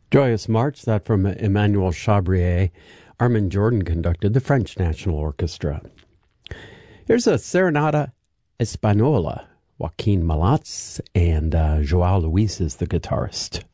Joyous March, that from Emmanuel Chabrier. Armin Jordan conducted the French National Orchestra. Here's a Serenata Española. Joaquin Malats and Joao Luis is the guitarist.